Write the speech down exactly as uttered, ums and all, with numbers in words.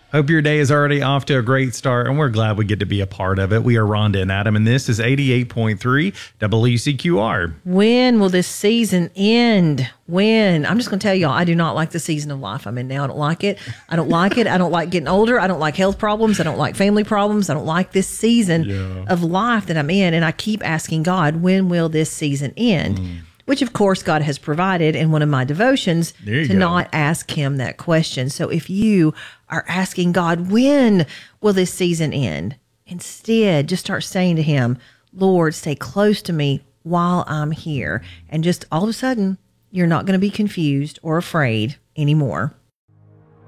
Hope your day is already off to a great start, and we're glad we get to be a part of it. We are Rhonda and Adam, and this is eighty-eight point three W C Q R. When will this season end? When? I'm just going to tell y'all, I do not like the season of life I'm in now. I don't like it. I don't like it. I don't like getting older. I don't like health problems. I don't like family problems. I don't like this season Yeah. of life that I'm in, and I keep asking God, when will this season end? Mm. Which, of course, God has provided in one of my devotions to go. not ask him that question. So if you are asking God, when will this season end? Instead, just start saying to him, Lord, stay close to me while I'm here. And just all of a sudden, you're not going to be confused or afraid anymore.